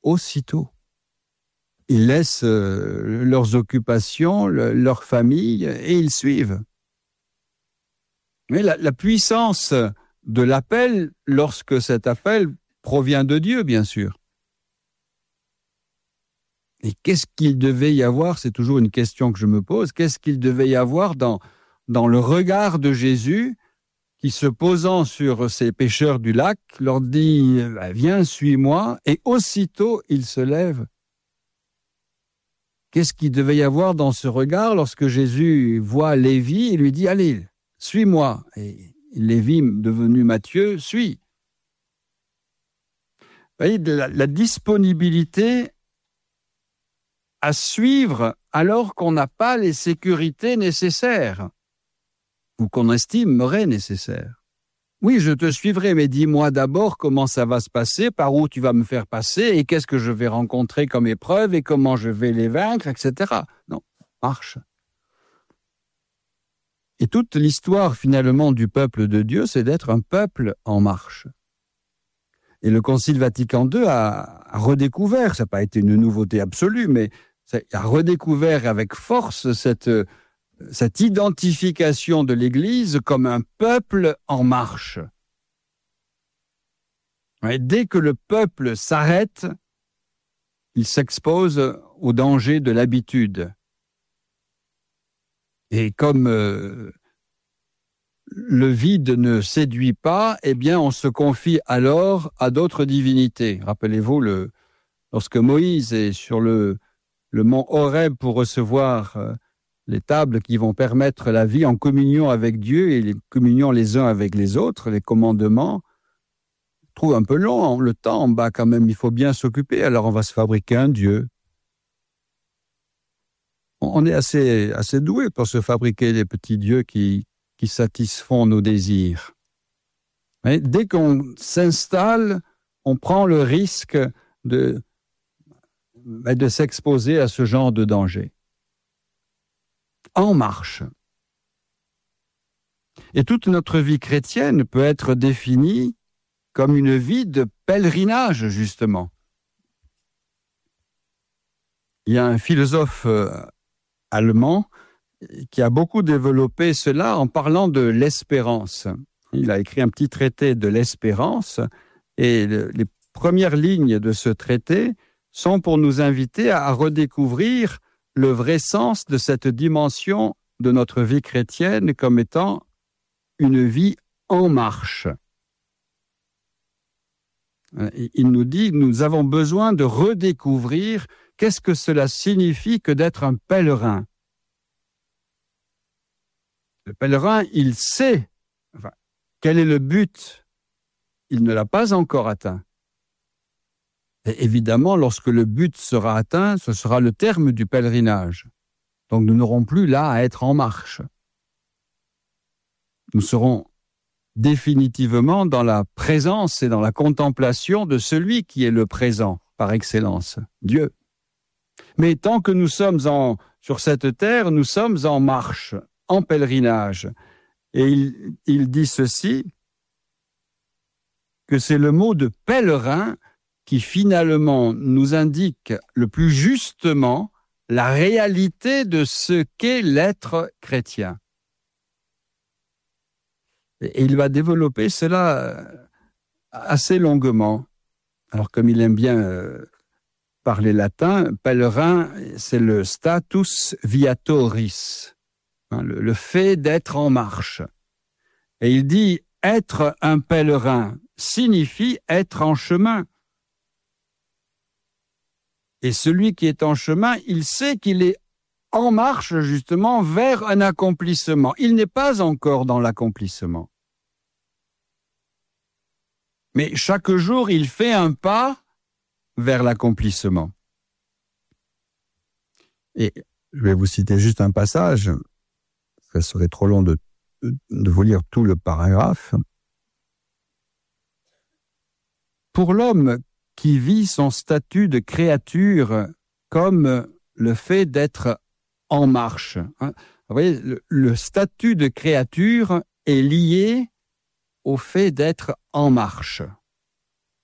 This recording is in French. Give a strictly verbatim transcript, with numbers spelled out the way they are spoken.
aussitôt. Ils laissent euh, leurs occupations, le, leur famille, et ils suivent. Mais la, la puissance de l'appel, lorsque cet appel provient de Dieu, bien sûr. Et qu'est-ce qu'il devait y avoir, c'est toujours une question que je me pose, qu'est-ce qu'il devait y avoir dans, dans le regard de Jésus qui, se posant sur ces pêcheurs du lac, leur dit « Viens, suis-moi » et aussitôt il se lève. Qu'est-ce qu'il devait y avoir dans ce regard lorsque Jésus voit Lévi et lui dit « Allez, suis-moi » et Lévi, devenu Matthieu, suit. Vous voyez, la, la disponibilité à suivre alors qu'on n'a pas les sécurités nécessaires ou qu'on estimerait nécessaires. Oui, je te suivrai, mais dis-moi d'abord comment ça va se passer, par où tu vas me faire passer et qu'est-ce que je vais rencontrer comme épreuve et comment je vais les vaincre, et cetera. Non, marche. Et toute l'histoire finalement du peuple de Dieu, c'est d'être un peuple en marche. Et le Concile Vatican deux a, a redécouvert, ça n'a pas été une nouveauté absolue, mais ça a redécouvert avec force cette, cette identification de l'Église comme un peuple en marche. Et dès que le peuple s'arrête, il s'expose au danger de l'habitude. Et comme euh, le vide ne séduit pas, eh bien, on se confie alors à d'autres divinités. Rappelez-vous, le, lorsque Moïse est sur le, le mont Horeb pour recevoir euh, les tables qui vont permettre la vie en communion avec Dieu et les communions les uns avec les autres, les commandements, je trouve un peu long le temps en bas quand même, il faut bien s'occuper, alors on va se fabriquer un Dieu. On est assez, assez doué pour se fabriquer des petits dieux qui, qui satisfont nos désirs. Mais dès qu'on s'installe, on prend le risque de, de s'exposer à ce genre de danger. En marche. Et toute notre vie chrétienne peut être définie comme une vie de pèlerinage, justement. Il y a un philosophe allemand qui a beaucoup développé cela en parlant de l'espérance. Il a écrit un petit traité de l'espérance et le, les premières lignes de ce traité sont pour nous inviter à redécouvrir le vrai sens de cette dimension de notre vie chrétienne comme étant une vie en marche. Il nous dit, nous avons besoin de redécouvrir qu'est-ce que cela signifie que d'être un pèlerin. Le pèlerin, il sait enfin, quel est le but. Il ne l'a pas encore atteint. Et évidemment, lorsque le but sera atteint, ce sera le terme du pèlerinage. Donc nous n'aurons plus là à être en marche. Nous serons définitivement dans la présence et dans la contemplation de celui qui est le présent par excellence, Dieu. Mais tant que nous sommes en, sur cette terre, nous sommes en marche, en pèlerinage. Et il, il dit ceci, que c'est le mot de pèlerin qui finalement nous indique le plus justement la réalité de ce qu'est l'être chrétien. Et il va développer cela assez longuement. Alors comme il aime bien euh, parler latin, pèlerin, c'est le status viatoris, hein, le, le fait d'être en marche. Et il dit, être un pèlerin signifie être en chemin. Et celui qui est en chemin, il sait qu'il est en marche justement vers un accomplissement. Il n'est pas encore dans l'accomplissement. Mais chaque jour, il fait un pas vers l'accomplissement. Et je vais vous citer juste un passage, ça serait trop long de, de vous lire tout le paragraphe. Pour l'homme qui vit son statut de créature comme le fait d'être en marche. Hein. Vous voyez, le, le statut de créature est lié au fait d'être en marche.